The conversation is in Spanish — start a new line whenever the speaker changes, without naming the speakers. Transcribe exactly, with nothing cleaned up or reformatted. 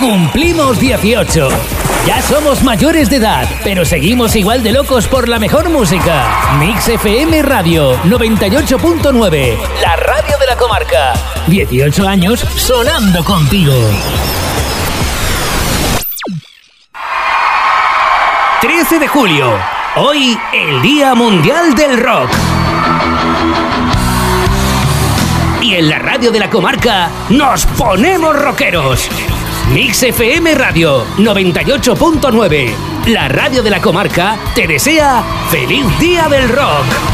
Cumplimos dieciocho. Ya somos mayores de edad, pero seguimos igual de locos por la mejor música. Mix F M Radio noventa y ocho punto nueve, la radio de la comarca. dieciocho años sonando contigo. trece de julio, hoy el Día Mundial del Rock. Y en la radio de la comarca nos ponemos rockeros. Mix F M Radio noventa y ocho punto nueve, la radio de la comarca, te desea ¡Feliz Día del Rock!